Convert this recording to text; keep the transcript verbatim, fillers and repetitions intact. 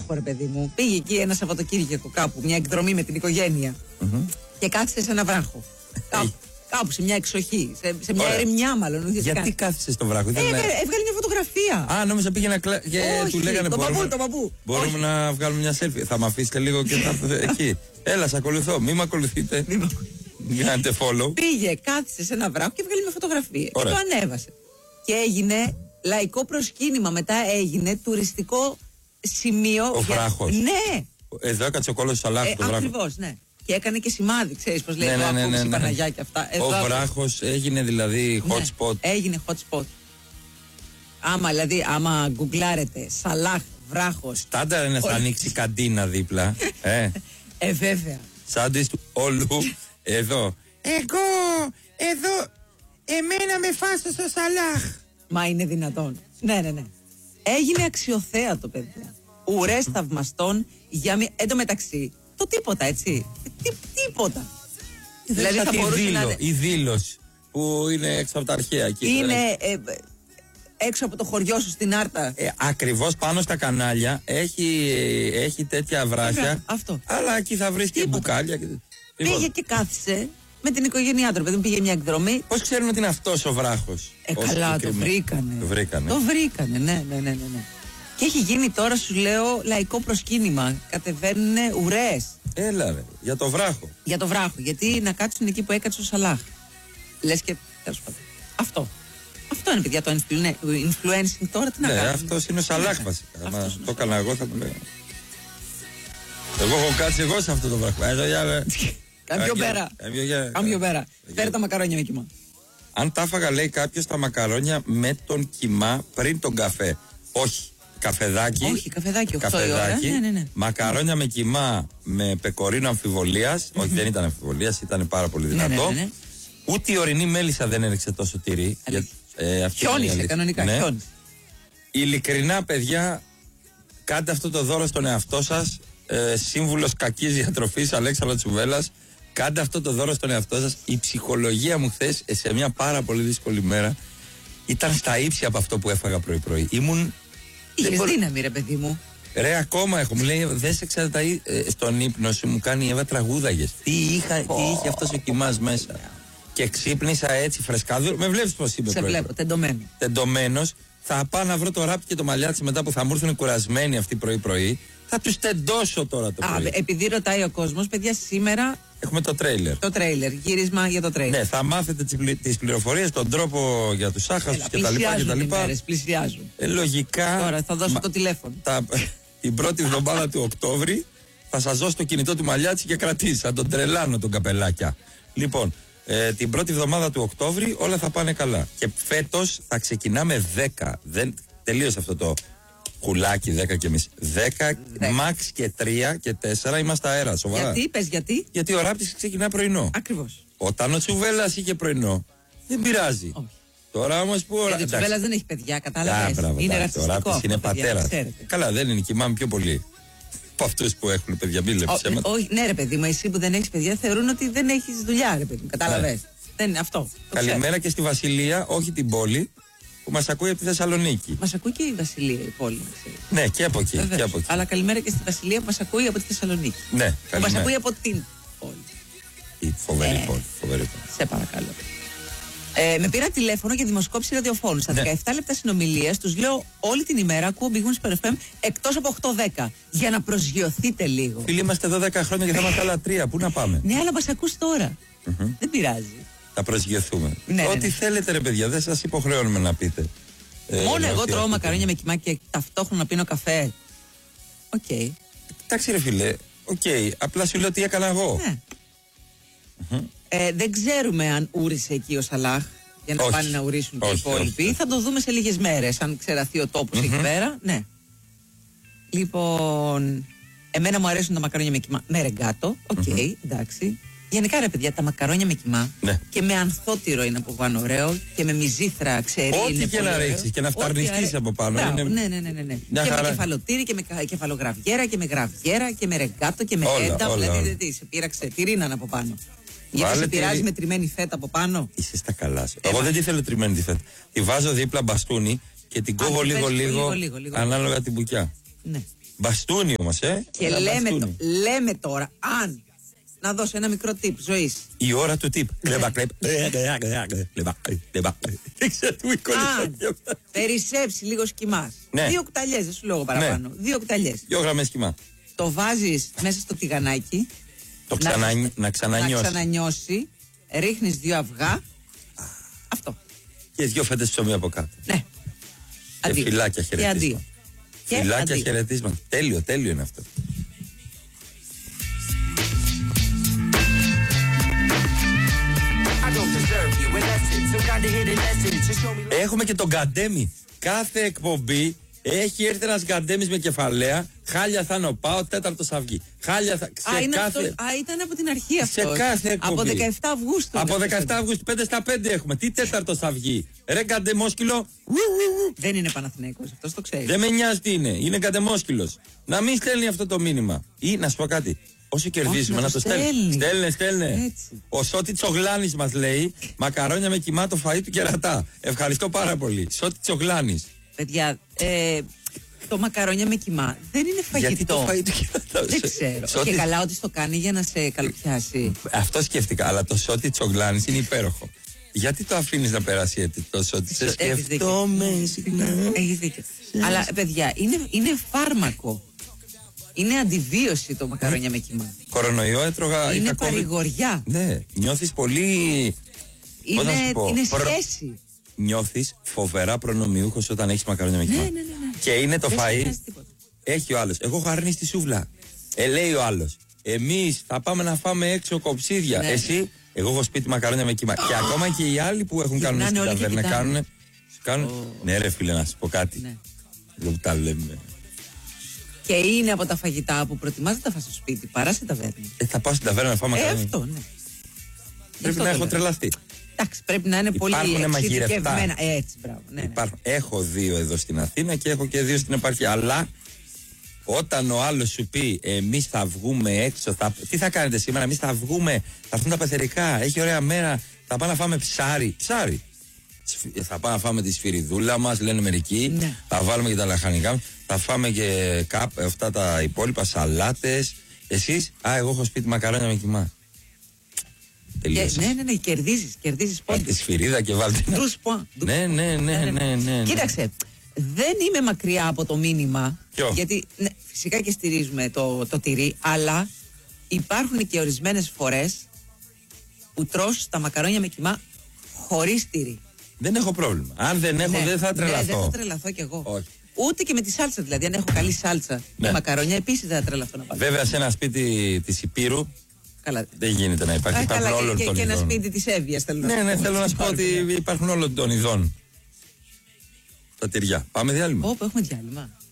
βράχο, ρε παιδί μου. Πήγε εκεί ένα Σαββατοκύριακο κάπου, μια εκδρομή με την οικογένεια. Mm-hmm. Και κάθισε σε ένα βράχο. Κάπου, κάπου σε μια εξοχή, σε, σε μια ερημιά μάλλον. Γιατί κάθισε στο βράχο, ε, ε, έβγαλε μια φωτογραφία. Α, νόμιζα πήγε να κλα... και όχι, του λέγανε τον μπορούμε, παππού, τον παππού. Μπορούμε όχι. να βγάλουμε μια selfie. Θα με αφήσετε λίγο και θα εκεί. Έλα, σε ακολουθώ. Μην με ακολουθείτε. Μην κάνετε follow. Πήγε, κάθισε σε ένα βράχο και βγάλε μια φωτογραφία. Και το ανέβασε. Και έγινε λαϊκό προσκύνημα. Μετά έγινε τουριστικό σημείο. Ο για... βράχος. Ναι. Εδώ έκατσε ο κόλος του Σαλάχ. Ε, Ακριβώς, ναι. Και έκανε και σημάδι, ξέρεις πώς λέει, ναι, το ναι, ναι, ναι, ναι. Παναγιά και αυτά. Ο εδώ, βράχος έγινε δηλαδή hot ναι, spot. Έγινε hot spot. Άμα δηλαδή, άμα γκουγκλάρετε Σαλάχ, βράχος. Στάνταρ είναι θα ανοίξει καντίνα δίπλα. ε. ε, βέβαια. Σάντουιτς του όλου. Εδώ. Εγώ, εδώ, εμένα με φάστε στο Σαλάχ. Μα είναι δυνατόν. Ναι, ναι, ναι. Έγινε αξιοθέατο, παιδιά. Ουρές θαυμαστών για μια... Εν τω μεταξύ, το τίποτα, έτσι. Τι, τίποτα. Δηλαδή θα μπορούσε δήλω, να... Η δήλωση που είναι έξω από τα αρχαία εκεί. Είναι ε, έξω από το χωριό σου στην Άρτα. Ε, ακριβώς πάνω στα κανάλια έχει, έχει τέτοια βράχια. Αυτό. Αλλά εκεί θα βρεις και μπουκάλια. Και... Πήγε λοιπόν. Και κάθισε με την οικογένειά του. Δεν πήγε μια εκδρομή. Πώς ξέρουν ότι είναι αυτός ο βράχος? Ε, καλά, το βρήκανε. Το βρήκανε. Το βρήκανε, ναι, ναι, ναι, ναι. Και έχει γίνει τώρα, σου λέω, λαϊκό προσκύνημα. Κατεβαίνουν ουρές. Έλα ρε, για το βράχο. Για το βράχο, γιατί να κάτσουν εκεί που έκατσε ο Σαλάχ. Λες και, τέλος πάντων. Αυτό. Αυτό είναι, παιδιά, το influencing τώρα, τι να ναι, κάνουμε. Ναι, αυτός είναι ο Σαλάχ βασικά. Αν το έκανα εγώ θα το λέω. Εγώ έχω κάτσει εγώ σε αυτό το βράχο. Κάμιο πέρα. Κάμιο πέρα. Φέρε τα μακαρόνια με κιμά. Αν τα έφαγα, λέει κάποιος, τα μακαρόνια με τον κιμά πριν τον καφέ. Όχι. Καφεδάκι. Όχι, καφεδάκι, οκτώ η ώρα. Ναι, ναι, ναι. Μακαρόνια με κιμά με πεκορίνο αμφιβολίας. Όχι, δεν ήταν αμφιβολίας, ήταν πάρα πολύ δυνατό. Ναι, ναι, ναι, ναι. Ούτε η ορεινή μέλισσα δεν έριξε τόσο τυρί. Ε, χιόνισε, κανονικά. Ναι. Χιόνισε. Ειλικρινά, παιδιά, κάντε αυτό το δώρο στον εαυτό σας. Ε, σύμβουλος κακής διατροφής, Αλέξανδρος Τσουβέλλας. Κάντε αυτό το δώρο στον εαυτό σας. Η ψυχολογία μου χθες, σε μια πάρα πολύ δύσκολη μέρα, ήταν στα ύψη από αυτό που έφαγα πρωί-πρωί. Ήμουν. Είχες δύναμη, ρε παιδί μου. Ρε, ακόμα έχω. Μου λέει, δεν σε ξέρω τα ε, στον ύπνο σου, μου κάνει η Εύα τραγούδαγες. Τι, είχα, oh. τι είχε αυτός ο κοιμάς μέσα. Yeah. Και ξύπνησα έτσι φρεσκάδο. Με βλέπεις πως είμαι σε βλέπω, τεντωμένο. Τεντωμένος. Θα πάω να βρω το ράπι και το μαλλιάτσι μετά που θα μου έρθουν κουρασμένοι αυτοί πρωί-πρωί. Θα τους τεντώσω τώρα το πρωί. Α, επειδή ρωτάει ο κόσμος, παιδιά, σήμερα. Έχουμε το τρέιλερ. Το τρέιλερ, γύρισμα για το τρέιλερ. Ναι, θα μάθετε τις πληροφορίες, τον τρόπο για τους άχαστους και τα λοιπά. Και τα λοιπά. Μέρες, πλησιάζουν. Ε, λογικά. Τώρα θα δώσω μα, το τηλέφωνο. Τα, την πρώτη εβδομάδα του Οκτώβρη θα σας δώσω το κινητό του μαλλιάτσι και κρατήσει. Θα τον τρελάνω τον καπελάκια. Λοιπόν, ε, την πρώτη εβδομάδα του Οκτώβρη όλα θα πάνε καλά. Και φέτος θα ξεκινάμε δέκα. Δεν τελείωσε αυτό το κουλάκι δέκα και μισή. δέκα, μάξ και τρία και τέσσερα είμαστε αέρα. Σοβαρά. Γιατί, πες γιατί. Γιατί ο ράπτης ξεκινά πρωινό. Ακριβώς. Όταν ο Τσουβέλλας είχε πρωινό, δεν πειράζει. Όχι. Τώρα όμως που ο Τσουβέλλας δεν έχει παιδιά, κατάλαβες. Είναι ρατσιστικό. Ο ράπτης είναι πατέρας. Καλά, δεν είναι, κοιμάμαι πιο πολύ από αυτούς που έχουν παιδιά. Μην λέμε ψέματα. Όχι, ναι, ρε παιδί μου, εσύ που δεν έχεις παιδιά θεωρούν ότι δεν έχεις δουλειά, ρε παιδί μου. Κατάλαβες. Δεν είναι αυτό. Καλημέρα και στη Βασιλεία, όχι την πόλη, που μας ακούει από τη Θεσσαλονίκη. Μας ακούει και η Βασιλεία, η πόλη. Ναι, και από εκεί. Και από εκεί. Αλλά καλημέρα και στη Βασιλεία που μας ακούει από τη Θεσσαλονίκη. Ναι, που μας ακούει από την πόλη. Η φοβερή ε, πόλη. Φοβερή πόλη. Σε παρακαλώ. Ε, με πήρα τηλέφωνο για δημοσκόπηση ραδιοφώνου. Στα ναι. δεκαεπτά λεπτά συνομιλίας τους λέω όλη την ημέρα ακούω Big Wings εφ εμ εκτός από οκτώ δέκα. Για να προσγειωθείτε λίγο. Φίλοι, είμαστε εδώ δέκα χρόνια και θα είμαστε άλλα τρία. Πού να πάμε. Ναι, αλλά μας ακούς τώρα. Mm-hmm. Δεν πειράζει. Θα προσγειωθούμε. Ναι, Ό,τι ναι, ναι. θέλετε, ρε παιδιά, δεν σας υποχρεώνουμε να πείτε. Μόνο ε, εγώ τρώω μακαρόνια με κιμά και ταυτόχρονα πίνω καφέ. Οκ. Okay. Εντάξει, ρε φίλε. Οκ. Okay. Απλά σου λέω τι έκανα εγώ. Ναι. Mm-hmm. Ε, δεν ξέρουμε αν ούρισε εκεί ο Σαλάχ για να όχι. πάνε να ουρίσουν και οι υπόλοιποι. Θα το δούμε σε λίγες μέρες. Αν ξεραθεί ο τόπος mm-hmm. εκεί πέρα. Ναι. Λοιπόν, εμένα μου αρέσουν τα μακαρόνια με κιμά. Με ρεγκάτο. Οκ, okay, mm-hmm. εντάξει. Γενικά, ρε παιδιά, τα μακαρόνια με κιμά ναι. και με ανθότυρο είναι από πάνω ωραίο και με μυζήθρα ξερή. Ό,τι και να ρίξεις και να φταρνιστείς από πάνω. Μπράβο, είναι... Ναι, ναι, ναι. ναι, ναι. Και χαρά. Με κεφαλοτήρι και με κεφαλογραβιέρα και με γραβιέρα και με ρεγκάτο και με φέτα. Δηλαδή, τι, σε πείραξε τυρίναν από πάνω. Γιατί σε πειράζει με τριμμένη φέτα από πάνω. Είσαι στα καλά σου. Εγώ δεν τη θέλω τριμμένη τη φέτα. Τη βάζω δίπλα μπαστούνι και την κόβω λίγο-λίγο ανάλογα την μπουκιά. Ναι. Μπαστούνι όμως. όμως, ε. Και λέμε, το, λέμε τώρα, αν. Να δώσω ένα μικρό tip ζωής. Η ώρα του tip. Κλεβα, κλεβα. Αν περισσέψει λίγο σκυμάς. Ναι. Δύο κουταλιές, δεν σου λέω παραπάνω. Ναι. Δύο κουταλιές. Δύο γραμμές σκυμά. Το βάζεις μέσα στο τηγανάκι. Το ξανα... να, να ξανανιώσει. Να ξανανιώσει. Ρίχνεις δύο αυγά. Αυτό. Και δύο φέτες ψωμί από κάτω. Ναι. Και αντίο. Φυλάκια χαιρετίσματα. Φυλάκια χαιρετίσματα. Τέλειο, τέλειο είναι αυτό. Έχουμε και τον Γκαντέμι. Κάθε εκπομπή έχει έρθει ένας Γκαντέμις με κεφαλαία. Χάλια θα είναι ο ΠΑΟ, τέταρτος Αυγή. Χάλια θα. Α, είναι κάθε... αυτό... Α, ήταν από την αρχή αυτό. Σε κάθε εκπομπή. Από δεκαεφτά Αυγούστου. Από δεκαεφτά Αυγούστου, πέντε στα πέντε έχουμε. Τι τέταρτος Αυγή. Ρε Γκαντεμόσκυλο. Δεν είναι Παναθηναϊκός, αυτό το ξέρει. Δεν με νοιάζει τι είναι. Είναι Γκαντεμόσκυλος. Να μην στέλνει αυτό το μήνυμα. Ή να σου πω κάτι. Όσο κερδίζουμε, να το στέλνει. Στέλνε, στέλνε. Ο Σώτη Τσογλάνης μας λέει μακαρόνια με κιμά το φαΐ του κερατά. Ευχαριστώ πάρα πολύ. Σώτη Τσογλάνης. Παιδιά, ε, το μακαρόνια με κιμά δεν είναι φαγητό. Γιατί το φαΐ του κερατά. Δεν ξέρω. Σώτη... Και καλά ότι το κάνει για να σε καλοπιάσει. Αυτό σκέφτηκα, αλλά το Σώτη Τσογλάνης είναι υπέροχο. Γιατί το αφήνεις να περάσει έτσι τόσο ότι σε σκέφτομαι συχνά. Έχεις δίκιο. Αλλά παιδιά, είναι, είναι φάρμακο. Είναι αντιβίωση το μακαρόνια με κιμά. Κορονοϊό έτρωγα. Είναι παρηγοριά. Ναι, νιώθεις πολύ. Είναι, είναι σχέση. Νιώθεις φοβερά προνομιούχος όταν έχεις μακαρόνια με κιμά. Ναι, ναι, ναι, ναι. Και είναι το φαΐ. Έχει ο άλλος. Εγώ έχω αρνήσει τη σούβλα. Ε, λέει ο άλλος. Εμείς θα πάμε να φάμε έξω κοψίδια. Ναι. Εσύ, εγώ έχω σπίτι μακαρόνια με κιμά. Oh. Και ακόμα και οι άλλοι που έχουν κάνει στην ταβέρνα κάνουν. κάνουν... Oh. Ναι, ρε φίλε, να σου πω κάτι. Ναι. Δεν τα λέμε. Και είναι από τα φαγητά που προτιμάς να τα φας στο σπίτι παρά σε ταβέρνα. Ε, θα πάω στην ταβέρνα να φάω μακαρόνια. Ε, αυτό, ναι. Πρέπει να έχω τρελαθεί. Εντάξει, πρέπει να είναι Υπάρχουν πολύ εξειδικευμένα. Ε, έτσι, μπράβο. Ναι, ναι. Έχω δύο εδώ στην Αθήνα και έχω και δύο στην επαρχία. Αλλά όταν ο άλλος σου πει εμείς θα βγούμε έξω, θα... τι θα κάνετε σήμερα, εμείς θα βγούμε, θα έρθουν τα πεθερικά, έχει ωραία μέρα, θα πάμε να φάμε ψάρι. Ψάρι. Θα πάμε να φάμε τη σφυριδούλα μας, λένε μερικοί. Ναι. Θα βάλουμε και τα λαχανικά. Θα φάμε και κάπ, αυτά τα υπόλοιπα, σαλάτες. Εσείς, α, εγώ έχω σπίτι μακαρόνια με κιμά. Και, ναι, ναι, ναι, κερδίζεις, κερδίζεις πόντους. Τη σφυρίδα και βάλτε. Ναι, ναι, ναι, ναι, ναι. Κοίταξε, δεν είμαι μακριά από το μήνυμα. Ποιο? Γιατί ναι, φυσικά και στηρίζουμε το, το τυρί, αλλά υπάρχουν και ορισμένες φορές που τρως τα μακαρόνια με κιμά χωρίς τυρί. Δεν έχω πρόβλημα. Αν δεν έχω, ναι, δεν θα τρελαθώ. Ναι, δεν θα τρελαθώ κι εγώ. Όχι. Ούτε και με τη σάλτσα δηλαδή. Αν έχω καλή σάλτσα ναι. με μακαρόνια, επίσης δεν θα τρελαθώ να πάρω. Βέβαια, σε ένα σπίτι της Υπήρου καλά. Δεν γίνεται να υπάρχει. Α, υπάρχουν καλά, όλων και, των και ειδών. Και ένα σπίτι της Εύβοιας θέλω να ναι, ναι, θέλω να σου πω ότι υπάρχουν όλων των ειδών. Τα τυριά. Πάμε διάλειμμα. Όπου έχουμε διάλειμμα.